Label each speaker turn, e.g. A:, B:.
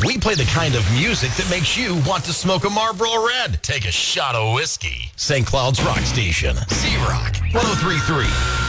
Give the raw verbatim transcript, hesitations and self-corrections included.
A: We play the kind of music that makes you want to smoke a Marlboro Red. Take a shot of whiskey. Saint Cloud's Rock Station. Z-Rock. one oh three point three.